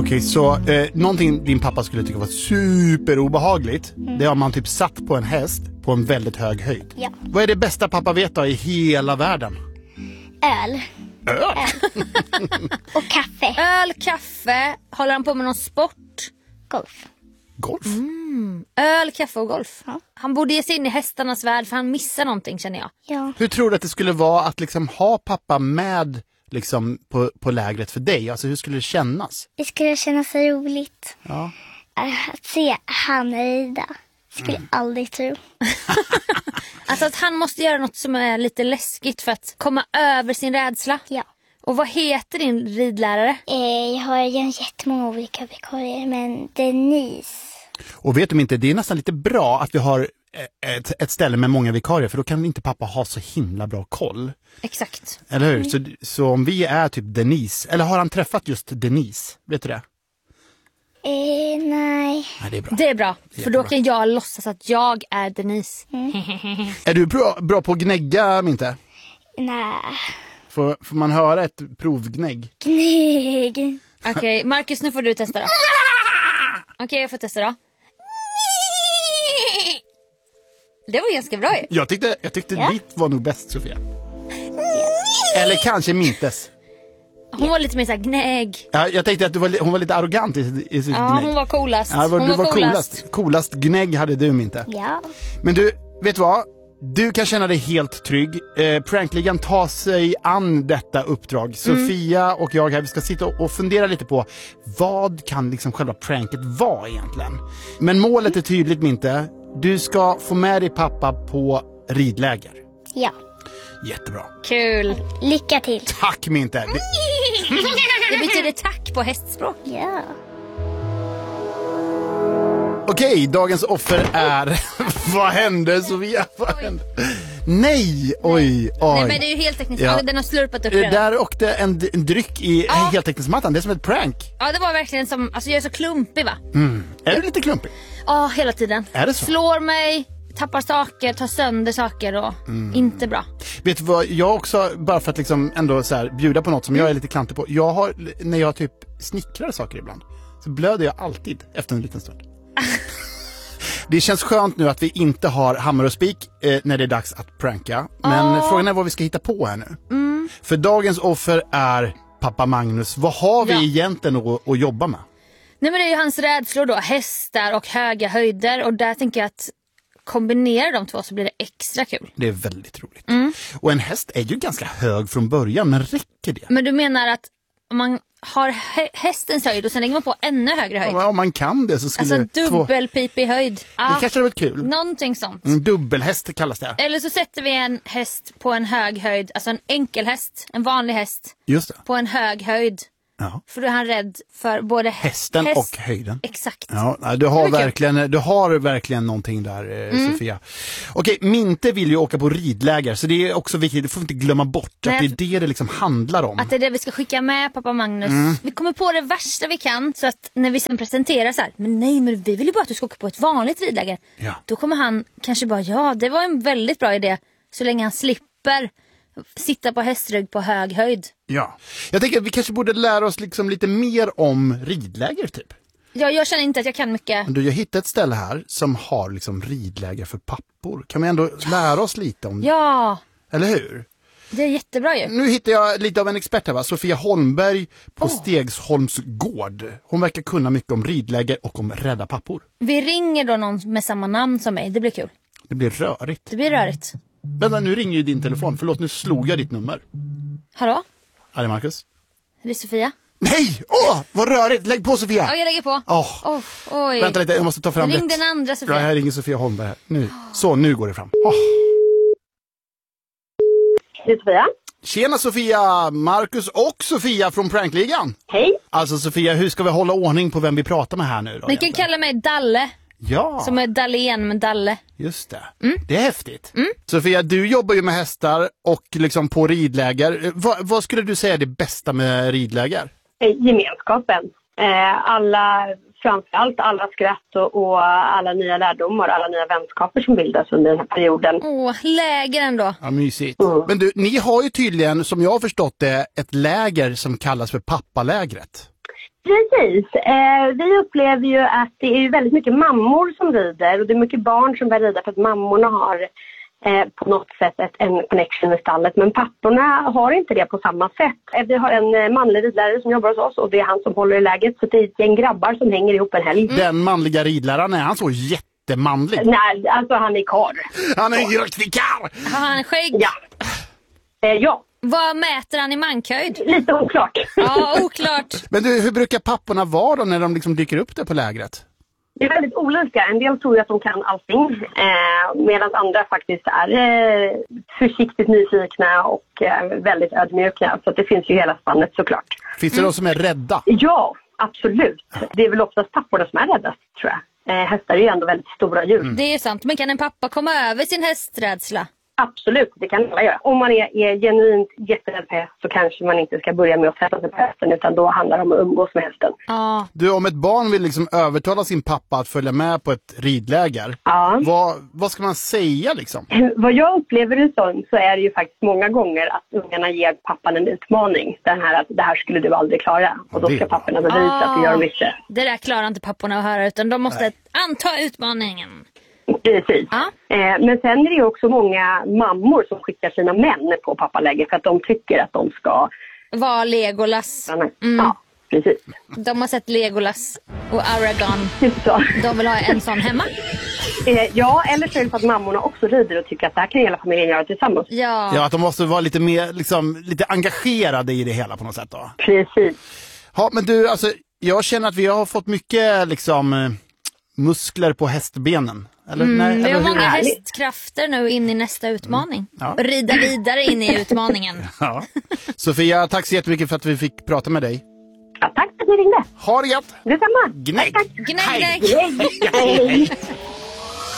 Okej, så någonting din pappa skulle tycka var superobehagligt, det har man typ satt på en häst på en väldigt hög höjd. Ja. Vad är det bästa pappa vet då i hela världen? Öl. Öl? Och kaffe. Öl, kaffe. Håller han på med någon sport? Golf. Golf? Öl, kaffe och golf. Ja. Han borde ge sig in i hästarnas värld för han missar någonting, känner jag. Ja. Hur tror du att det skulle vara att liksom ha pappa med liksom på lägret för dig? Alltså hur skulle det kännas? Det skulle kännas så roligt. Ja. Att se han rida. Skulle jag aldrig tro. Alltså att han måste göra något som är lite läskigt för att komma över sin rädsla. Ja. Och vad heter din ridlärare? Jag har jättemånga olika vikarier, men Denise. Och vet du inte, det är nästan lite bra att vi har ett ställe med många vikarier, för då kan inte pappa ha så himla bra koll. Exakt. Eller hur? Så om vi är typ Denise, eller har han träffat just Denise? Vet du det? Nej. Nej, det är bra. Det är bra, för Jättebra. då kan jag låtsas att jag är Denise. Är du bra på att gnägga, Minte? Nej. Får man höra ett provgnägg? Knägg. Okej, Marcus, nu får du testa då. Okej, jag får testa då. Det var ganska bra ju. Jag tyckte ditt var nog bäst, Sofia. Eller kanske Mintes. Hon var lite mer såhär gnägg. Ja, jag tänkte att hon var lite arrogant i sitt Ja, gnägg. hon var coolast. Ja, Hon du var coolast. coolast gnägg hade du, Minte. Ja. Men du, vet du vad? Du kan känna dig helt trygg. Prankligan tar sig an detta uppdrag. Sofia och jag här, vi ska sitta och fundera lite på vad kan liksom själva pranket vara egentligen. Men målet är tydligt, Minte. Du ska få med dig pappa på ridläger. Ja. Jättebra. Kul. Lycka till. Tack, Minte. Det betyder tack på hästspråk. Ja. Okej, dagens offer är... Vad hände, Sofia? Vad hände? Nej, oj. Nej, men det är ju helt tekniskt. Ja. Den har slurpat upp redan. Där åkte en dryck i Ja. heltäckningsmattan. Det är som ett prank. Ja, det var verkligen som... Alltså jag är så klumpig, va? Är du lite klumpig? Ja, hela tiden. Är det så? Slår mig, tappar saker, tar sönder saker och inte bra. Vet du vad, jag också, bara för att liksom ändå så här, bjuda på något som jag är lite klantig på. Jag har, när jag typ snickrar saker ibland, så blöder jag alltid efter en liten stund. Det känns skönt nu att vi inte har hammar och spik när det är dags att pranka. Men frågan är vad vi ska hitta på här nu. För dagens offer är pappa Magnus. Vad har vi egentligen att jobba med? Nej, men det är ju hans rädslor då. Hästar och höga höjder. Och där tänker jag att kombinera de två så blir det extra kul. Det är väldigt roligt. Och en häst är ju ganska hög från början, men räcker det? Men du menar att om man har hästens höjd och sen lägger man på ännu högre höjd? Om man kan det så skulle Alltså dubbelpipig höjd. Det kanske hade varit kul. Någonting sånt. Dubbelhäst kallas det. Eller så sätter vi en häst på en hög höjd. Alltså en enkel häst, en vanlig häst. Just det. På en hög höjd. Ja. För då är han rädd för både Hästen och höjden. Exakt. Ja, du har verkligen någonting där, Sofia. Okej, Minte vill ju åka på ridläger, så det är också viktigt, det får vi inte glömma bort. Nej, att det är det liksom handlar om. Att det är det vi ska skicka med pappa Magnus. Vi kommer på det värsta vi kan, så att när vi sen presenterar så här, men vi vill ju bara att du ska åka på ett vanligt ridläger. Ja. Då kommer han kanske bara, ja, det var en väldigt bra idé. Så länge han slipper sitta på hästrygg på hög höjd. Ja. Jag tänker att vi kanske borde lära oss liksom lite mer om ridläger typ. Ja, jag känner inte att jag kan mycket. Men jag hittade ett ställe här som har liksom ridläger för pappor. Kan vi ändå lära oss lite om det? Ja, Eller hur? det är jättebra ju. Nu hittar jag lite av en expert här, va? Sofia Holmberg på Stegsholms gård. Hon verkar kunna mycket om ridläger och om rädda pappor. Vi ringer då någon med samma namn som mig, det blir kul. Det blir rörigt. Det blir rörigt. Vänta, nu ringer ju din telefon. Förlåt, nu slog jag ditt nummer. Hallå? Är det Marcus? Är det Sofia? Nej! Vad rörigt! Lägg på Sofia! Ja, jag lägger på. Oj. Vänta lite, jag måste ta fram Ring rätt. den andra Sofia. Ja, här ringer Sofia Holmberg här. Nu. Så, nu går det fram. Det är Sofia. Tjena Sofia! Marcus och Sofia från Prankligan. Hej. Alltså Sofia, hur ska vi hålla ordning på vem vi pratar med här nu då? Ni kan kalla mig Dalle. Ja, Som är Dallén, men Dalle. just det. Det är häftigt. Sofia, du jobbar ju med hästar och liksom på ridläger. Vad skulle du säga är det bästa med ridläger? Gemenskapen. Framförallt alla skratt och alla nya lärdomar, alla nya vänskaper som bildas under den här perioden. Läger ändå. Ja, mysigt. Men du, ni har ju tydligen, som jag har förstått det, ett läger som kallas för pappalägret. Precis. Vi upplever ju att det är väldigt mycket mammor som rider och det är mycket barn som börjar rida för att mammorna har på något sätt en connection med stallet. Men papporna har inte det på samma sätt. Vi har en manlig ridlärare som jobbar hos oss och det är han som håller i läget. Så det är ett gäng grabbar som hänger ihop en helg. Den manliga ridläraren, är han så jättemanlig? Nej, alltså han är karl. Han är en riktig karl! Har han skägg? Ja. Ja. Vad mäter han i mankhöjd? Lite oklart. Ja, oklart. Men du, hur brukar papporna vara då när de liksom dyker upp det på lägret? Det är väldigt olika. En del tror att de kan allting medan andra faktiskt är försiktigt nyfikna och väldigt ödmjuka. Så det finns ju hela spannet såklart. Finns det de som är rädda? Ja, absolut. Det är väl oftast papporna som är räddast, tror jag. Hästar är ju ändå väldigt stora djur. Det är sant, men kan en pappa komma över sin hästrädsla? Absolut, det kan alla göra. Om man är genuint jätterädd för häst så kanske man inte ska börja med att sätta sig på hästen utan då handlar det om att umgås med hästen. Ja. Du, om ett barn vill liksom övertala sin pappa att följa med på ett ridläger, vad ska man säga liksom? Vad jag upplever det som så är det ju faktiskt många gånger att ungarna ger pappan en utmaning. Den här att det här skulle du aldrig klara. Och då ska papporna bevisa att det gör de inte. Det där klarar inte papporna att höra utan de måste anta utmaningen. Precis. Ja. Men sen är det ju också många mammor som skickar sina män på pappaläger för att de tycker att de ska... Var Legolas. Ja, precis. De har sett Legolas och Aragorn. Så. De vill ha en sån hemma. Ja, eller så är det för att mammorna också rider och tycker att det här kan hela familjen göra tillsammans. Ja, att de måste vara lite mer, liksom, lite engagerade i det hela på något sätt då. Precis. Ja, men du, alltså, jag känner att vi har fått mycket, liksom, muskler på hästbenen. Eller, nej, vi har eller många hur? hästkrafter nu in i nästa utmaning. Ja. Och rida vidare in i utmaningen. Ja. Sofia, tack så jättemycket för att vi fick prata med dig. Ja, tack för att ni ringde. Ha det gett! Detsamma. Gnägg! Tack. Gnägg, gnägg. Hej.